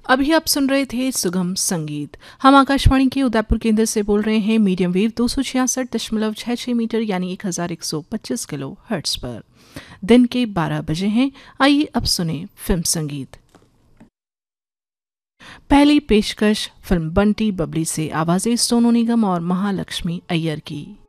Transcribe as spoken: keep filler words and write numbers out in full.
अभी आप सुन रहे थे सुगम संगीत। हम आकाशवाणी के उदयपुर केंद्र से बोल रहे हैं मीडियम वेव दो सौ छियासठ दशमलव छः छः मीटर यानी एक हज़ार एक सौ पच्चीस किलो हर्ट्स पर। दिन के बारह बजे हैं। आइए अब सुने फिल्म संगीत। पहली पेशकश फिल्म बंटी बबली से आवाजें सोनू निगम और महालक्ष्मी अय्यर की।